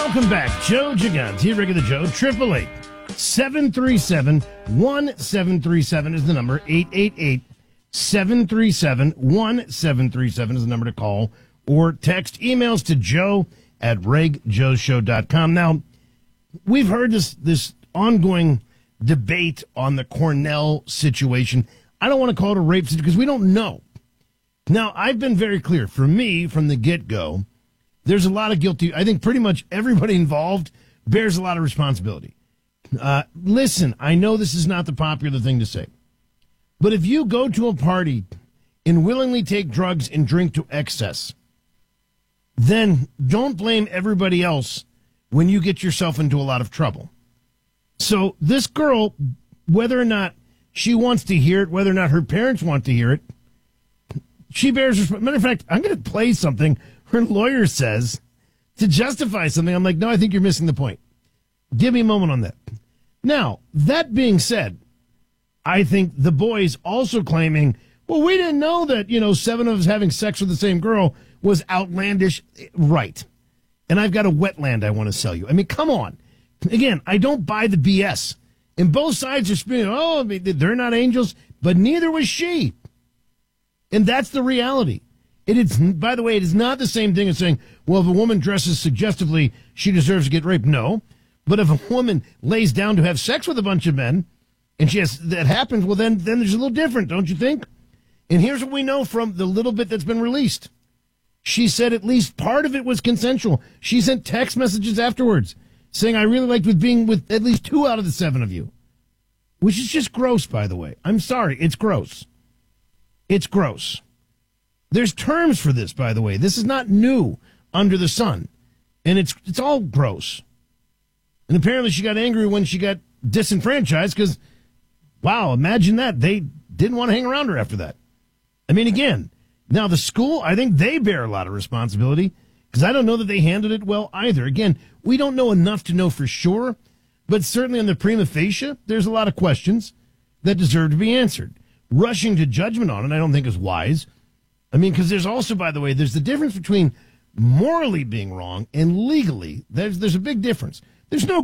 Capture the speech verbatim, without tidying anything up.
Welcome back. Joe Gigante, regular Joe, triple eight seven three seven one seven three seven is the number. eight eight eight seven three seven one seven three seven is the number to call or text. Emails to joe at reg joe show dot com. Now, we've heard this, this ongoing debate on the Cornell situation. I don't want to call it a rape situation because we don't know. Now, I've been very clear. For me, from the get-go, there's a lot of guilty. I think pretty much everybody involved bears a lot of responsibility. Uh, listen, I know this is not the popular thing to say, but if you go to a party and willingly take drugs and drink to excess, then don't blame everybody else when you get yourself into a lot of trouble. So this girl, whether or not she wants to hear it, whether or not her parents want to hear it, she bears responsibility. Matter of fact, I'm going to play something her lawyer says to justify something. I'm like, no, I think you're missing the point. Give me a moment on that. Now, that being said, I think the boys also claiming, well, we didn't know that, you know, seven of us having sex with the same girl was outlandish. Right. And I've got a wetland I want to sell you. I mean, come on. Again, I don't buy the B S. And both sides are spinning, oh, they're not angels, but neither was she. And that's the reality. It is, by the way, it is not the same thing as saying, well, if a woman dresses suggestively, she deserves to get raped. No. But if a woman lays down to have sex with a bunch of men, and she has, that happens, well, then, then there's a little different, don't you think? And here's what we know from the little bit that's been released. She said at least part of it was consensual. She sent text messages afterwards saying, I really liked with being with at least two out of the seven of you. Which is just gross, by the way. I'm sorry. It's gross. It's gross. There's terms for this, by the way. This is not new under the sun. And it's it's all gross. And apparently she got angry when she got disenfranchised because, wow, imagine that. They didn't want to hang around her after that. I mean, again, now the school, I think they bear a lot of responsibility because I don't know that they handled it well either. Again, we don't know enough to know for sure, but certainly on the prima facie, there's a lot of questions that deserve to be answered. Rushing to judgment on it, I don't think is wise. I mean, because there's also, by the way, there's the difference between morally being wrong and legally. There's there's a big difference. There's no